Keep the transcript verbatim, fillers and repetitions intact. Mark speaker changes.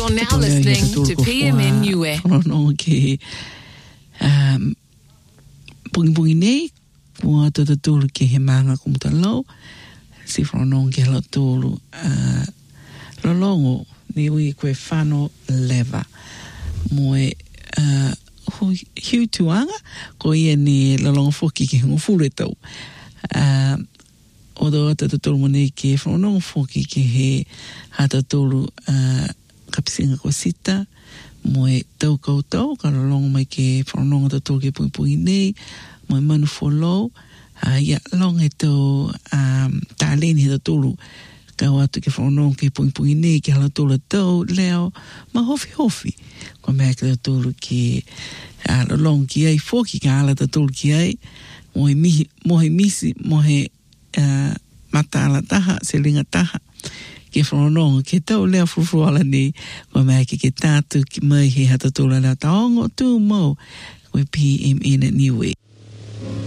Speaker 1: You're now listening to P M N Niue.
Speaker 2: No ke um pungi pungi nei kua tata tūru ke he manga kumutalo si whanong ke hala tūru uh, lolongo ni ui koe whano leva moe uh, hiu tuanga ko ia ni lolongo whoki ke hungo fure tau uh, odo tata tūru mone ke whanong whoki ke he hata tūru uh, kapisinga ko sita moe tau koutou ka lolongo mai ke whanong tata tūru ke pungi pungi nei moe manu follow uh, ia long e tau um, tāleni he tūru ka watu ke whanong ke pungi pungi nei ke hala tūru tau leo ma hofi hofi ko mea ke tūru ke uh, lolong ki ai whoki ka hala tūru ki ai mohe, mihi, mohe misi mohe uh, mata ala taha se ringa taha ke whanong ke tau leo fufu ala ni ko mea ke ke tātu ki mai he hata tūru la taongo tū mo koe P M N Niue.